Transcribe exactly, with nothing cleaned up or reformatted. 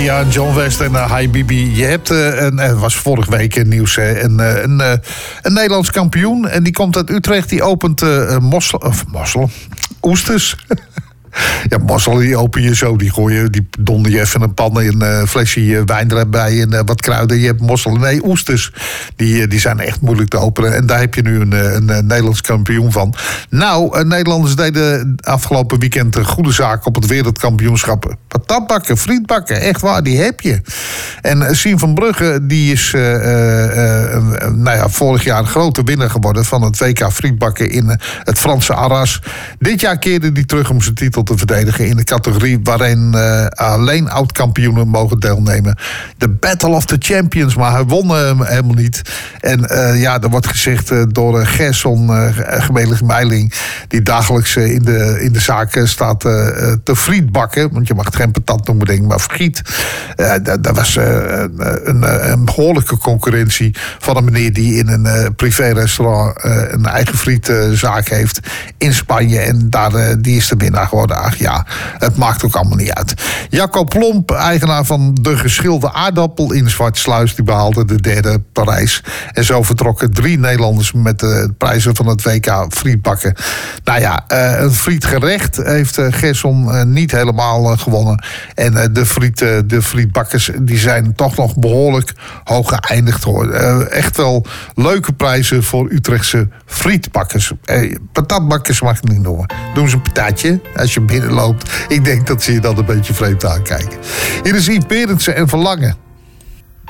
Sia en John West en uh, Hi Bibi. Je hebt, uh, een, het was vorige week in nieuws, hè, een, uh, een, uh, een Nederlands kampioen. En die komt uit Utrecht, die opent uh, mossel, of mossel, oesters. Ja, mossel, die open je zo, die gooi je, die donder je even een pan in een flesje wijn erbij en uh, wat kruiden. Je hebt mossel, nee, oesters. Die, die zijn echt moeilijk te openen. En daar heb je nu een, een, een Nederlands kampioen van. Nou, uh, Nederlanders deden afgelopen weekend een goede zaak op het wereldkampioenschap. Patatbakken, frietbakken, echt waar, die heb je. En uh, Sien van Brugge, die is uh, uh, uh, nou ja, vorig jaar een grote winnaar geworden van het W K frietbakken in uh, het Franse Arras. Dit jaar keerde hij terug om zijn titel te verdedigen in de categorie waarin uh, alleen oud-kampioenen mogen deelnemen. De Battle of the Champions, maar hij won hem helemaal niet. En uh, ja, er wordt gezegd uh, door uh, Gerson uh, Gemelig Meiling, die dagelijks uh, in, de, in de zaak uh, staat uh, te frietbakken, want je mag het geen patat noemen, denk ik, maar friet. Uh, dat was uh, een, een, een behoorlijke concurrentie van een meneer die in een uh, privé-restaurant uh, een eigen frietzaak uh, heeft in Spanje. En daar, uh, die is de winnaar geworden. Ach ja, het maakt ook allemaal niet uit. Jacco Plomp, eigenaar van de geschilde aardappel in Zwartsluis, die behaalde de derde prijs. En zo vertrokken drie Nederlanders met de prijzen van het W K frietbakken. Nou ja, uh, een frietgerecht heeft uh, Gerson uh, niet helemaal uh, gewonnen. En uh, de, friet, uh, de frietbakkers die zijn toch nog behoorlijk hoog geëindigd hoor. Uh, echt wel leuke prijzen voor Utrechtse frietbakkers. Uh, patatbakkers mag ik niet noemen. Doen ze een patatje als je binnenloopt. Ik denk dat ze je dan een beetje vreemd aankijken. Hier is Yves Berendsen en Verlangen.